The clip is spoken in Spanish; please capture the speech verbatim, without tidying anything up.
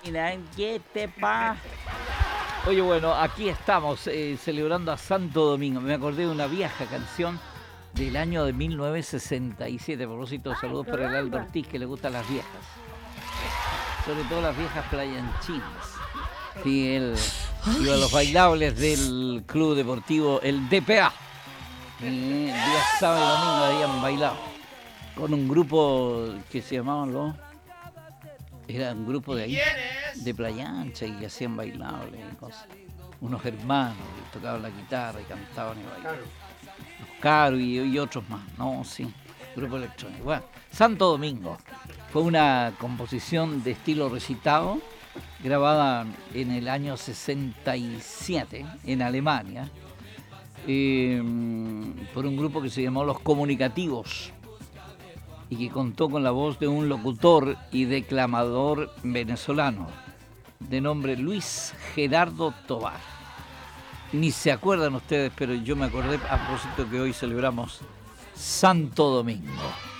¿Qué te pasa? Oye, bueno, aquí estamos eh, celebrando a Santo Domingo. Me acordé de una vieja canción del año de mil novecientos sesenta y siete. A propósito, saludos para el Aldo Ortiz, que le gustan las viejas. Sobre todo las viejas playanchinas. Sí, él iba a los bailables del Club Deportivo, el D P A. Eh, día sábado y domingo habían bailado con un grupo que se llamaban los... Era un grupo de ahí, de playa ancha, y hacían bailables y cosas. Unos hermanos que tocaban la guitarra y cantaban y bailaban. Los Caro y, y otros más, no, sí, grupo electrónico. Bueno, Santo Domingo fue una composición de estilo recitado, grabada en el año sesenta y siete en Alemania, eh, por un grupo que se llamó Los Comunicativos, y que contó con la voz de un locutor y declamador venezolano de nombre Luis Gerardo Tobar. Ni se acuerdan ustedes, pero yo me acordé a propósito que hoy celebramos Santo Domingo.